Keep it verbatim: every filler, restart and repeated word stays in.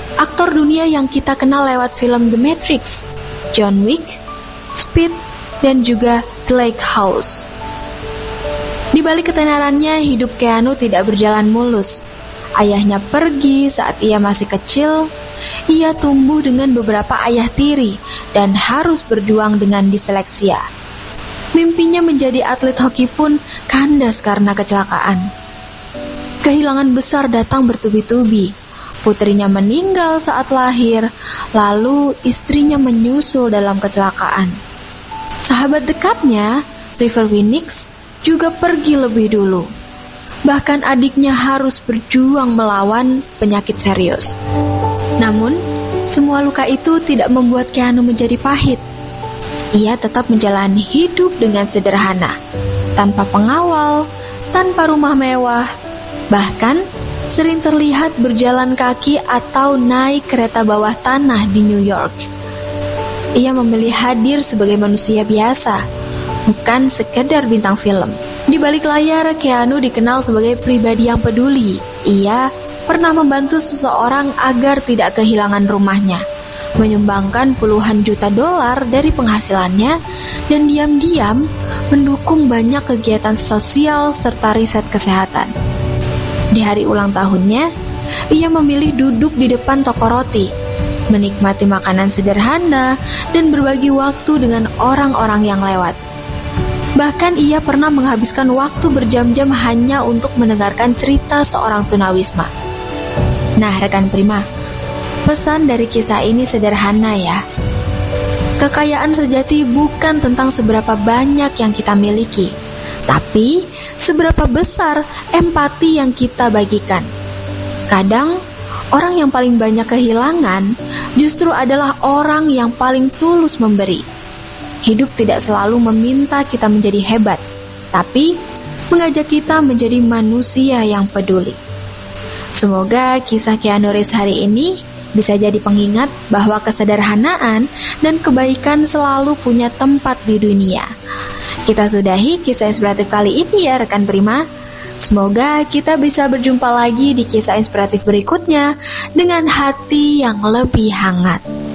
aktor dunia yang kita kenal lewat film The Matrix, John Wick, Speed, dan juga The Lighthouse. Di balik ketenarannya, hidup Keanu tidak berjalan mulus. Ayahnya pergi saat ia masih kecil. Ia tumbuh dengan beberapa ayah tiri dan harus berjuang dengan disleksia. Mimpinya menjadi atlet hoki pun kandas karena kecelakaan. Kehilangan besar datang bertubi-tubi. Putrinya meninggal saat lahir, lalu istrinya menyusul dalam kecelakaan. Sahabat dekatnya, River Phoenix, juga pergi lebih dulu. Bahkan adiknya harus berjuang melawan penyakit serius. Namun, semua luka itu tidak membuat Keanu menjadi pahit. Ia tetap menjalani hidup dengan sederhana, tanpa pengawal, tanpa rumah mewah, bahkan sering terlihat berjalan kaki atau naik kereta bawah tanah di New York. Ia memilih hadir sebagai manusia biasa, bukan sekedar bintang film. Di balik layar, Keanu dikenal sebagai pribadi yang peduli. Ia pernah membantu seseorang agar tidak kehilangan rumahnya, menyumbangkan puluhan juta dolar dari penghasilannya, dan diam-diam mendukung banyak kegiatan sosial serta riset kesehatan. Di hari ulang tahunnya, ia memilih duduk di depan toko roti, menikmati makanan sederhana, dan berbagi waktu dengan orang-orang yang lewat. Bahkan ia pernah menghabiskan waktu berjam-jam hanya untuk mendengarkan cerita seorang tunawisma. Nah, rekan Prima, pesan dari kisah ini sederhana ya. Kekayaan sejati bukan tentang seberapa banyak yang kita miliki, tapi seberapa besar empati yang kita bagikan. Kadang, orang yang paling banyak kehilangan justru adalah orang yang paling tulus memberi. Hidup tidak selalu meminta kita menjadi hebat, tapi mengajak kita menjadi manusia yang peduli. Semoga kisah Keanu Reeves hari ini bisa jadi pengingat bahwa kesederhanaan dan kebaikan selalu punya tempat di dunia. Kita sudahi kisah inspiratif kali ini ya rekan Prima. Semoga kita bisa berjumpa lagi di kisah inspiratif berikutnya dengan hati yang lebih hangat.